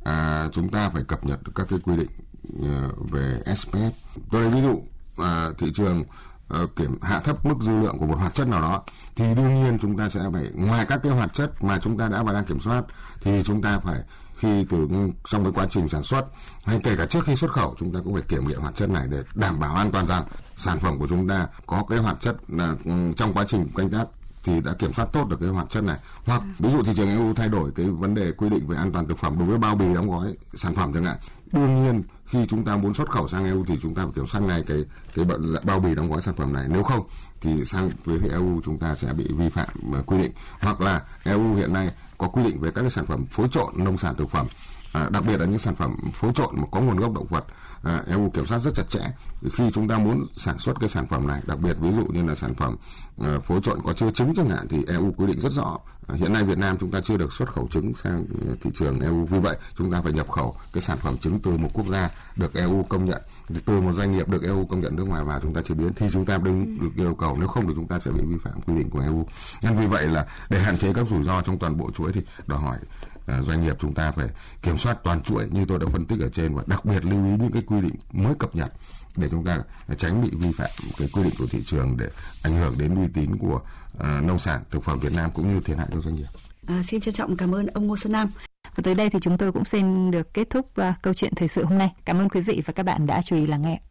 chúng ta phải cập nhật các cái quy định về SPF. Tôi lấy ví dụ thị trường hạ thấp mức dư lượng của một hoạt chất nào đó, thì đương nhiên chúng ta sẽ phải, ngoài các cái hoạt chất mà chúng ta đã và đang kiểm soát, thì chúng ta phải trong cái quá trình sản xuất hay kể cả trước khi xuất khẩu, chúng ta cũng phải kiểm nghiệm hoạt chất này để đảm bảo an toàn rằng sản phẩm của chúng ta có cái hoạt chất trong quá trình canh tác thì đã kiểm soát tốt được cái hoạt chất này. Hoặc ví dụ thị trường EU thay đổi cái vấn đề quy định về an toàn thực phẩm đối với bao bì đóng gói sản phẩm chẳng hạn, đương nhiên khi chúng ta muốn xuất khẩu sang EU thì chúng ta phải kiểm soát ngay cái bao bì đóng gói sản phẩm này, nếu không thì sang với EU chúng ta sẽ bị vi phạm quy định. Hoặc là EU hiện nay có quy định về các cái sản phẩm phối trộn nông sản thực phẩm, đặc biệt là những sản phẩm phối trộn mà có nguồn gốc động vật, EU kiểm soát rất chặt chẽ. Khi chúng ta muốn sản xuất cái sản phẩm này, đặc biệt ví dụ như là sản phẩm phối trộn có chứa trứng chẳng hạn, thì EU quy định rất rõ. Hiện nay Việt Nam chúng ta chưa được xuất khẩu trứng sang thị trường EU, vì vậy chúng ta phải nhập khẩu cái sản phẩm trứng từ một quốc gia được EU công nhận, từ một doanh nghiệp được EU công nhận nước ngoài vào chúng ta chế biến, thì chúng ta đừng được yêu cầu, nếu không thì chúng ta sẽ bị vi phạm quy định của EU. Nên vì vậy là để hạn chế các rủi ro trong toàn bộ chuỗi thì đòi hỏi doanh nghiệp chúng ta phải kiểm soát toàn chuỗi như tôi đã phân tích ở trên, và đặc biệt lưu ý những cái quy định mới cập nhật để chúng ta tránh bị vi phạm cái quy định của thị trường để ảnh hưởng đến uy tín của nông sản thực phẩm Việt Nam cũng như thiệt hại cho doanh nghiệp. Xin trân trọng cảm ơn ông Ngô Xuân Nam. Và tới đây thì chúng tôi cũng xin được kết thúc câu chuyện thời sự hôm nay. Cảm ơn quý vị và các bạn đã chú ý lắng nghe.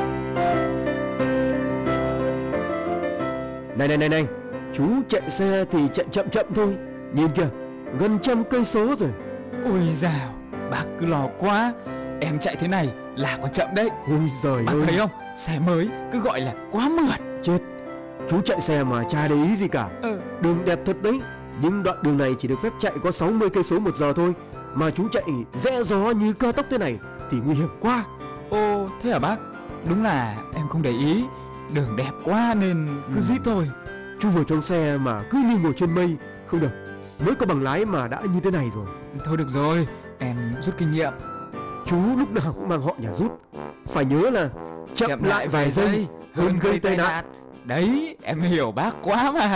Này, chú chạy xe thì chạy chậm chậm thôi. Nhìn kìa, gần 100 cây số rồi. Ôi dào, bác cứ lo quá. Em chạy thế này là còn chậm đấy. Ôi giời bác ơi. Bác thấy không, xe mới cứ gọi là quá mượt. Chết, chú chạy xe mà chả để ý gì cả. Đường đẹp thật đấy, nhưng đoạn đường này chỉ được phép chạy có 60 cây số một giờ thôi. Mà chú chạy rẽ gió như cao tốc thế này thì nguy hiểm quá. Ồ, thế hả bác? Đúng là em không để ý. Đường đẹp quá nên cứ rít thôi. Chú ngồi trong xe mà cứ như ngồi trên mây. Không được, mới có bằng lái mà đã như thế này rồi. Thôi được rồi, em rút kinh nghiệm. Chú lúc nào cũng mang họ nhà rút. Phải nhớ là chậm lại vài giây hơn gây tai nạn. Đấy, em hiểu bác quá mà.